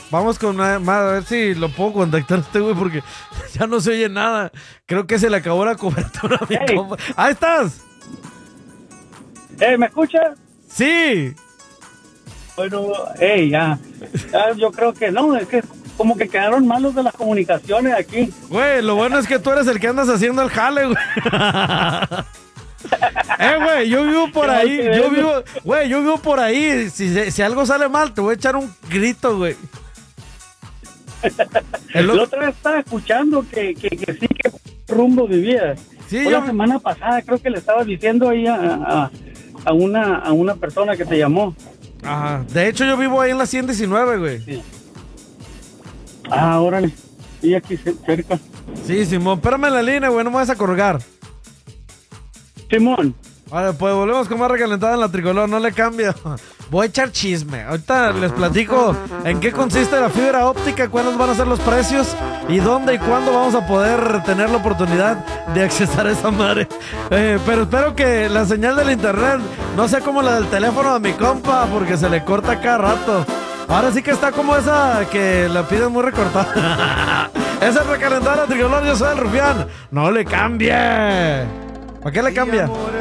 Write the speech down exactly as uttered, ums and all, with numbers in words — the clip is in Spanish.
Vamos con más, a ver si lo puedo contactar a este güey porque ya no se oye nada. Creo que se le acabó la cobertura a mi Hey. compa. ¡Ahí estás! Eh, ¿me escuchas? ¡Sí! Bueno, hey, ya. Ya, yo creo que no, es que como que quedaron malos de las comunicaciones aquí. Güey, lo bueno es que tú eres el que andas haciendo el jale, güey. Eh, güey, yo vivo por ahí, yo vivo, güey, yo vivo por ahí. Si, si algo sale mal, te voy a echar un grito, güey. El otro día estaba escuchando que, que, que sí, que rumbo vivías. Sí, Fue yo- la semana pasada creo que le estaba diciendo ahí a, a, a una, a una persona que te llamó. Ajá. De hecho, yo vivo ahí en la ciento diecinueve, güey. Sí. Ah, órale. Sí, aquí ce- cerca. Sí, Simón, espérame en la línea, güey, no me vas a colgar. Simón. Vale, pues volvemos con más recalentada en la tricolor, no le cambia. Voy a echar chisme. Ahorita les platico en qué consiste la fibra óptica, cuáles van a ser los precios y dónde y cuándo vamos a poder tener la oportunidad de accesar a esa madre. Eh, pero espero que la señal del internet no sea como la del teléfono de mi compa, porque se le corta cada rato. Ahora sí que está como esa que la piden muy recortada. Esa es recalentada la tricolor, yo soy el rufián. No le cambie. ¿Para qué le cambia?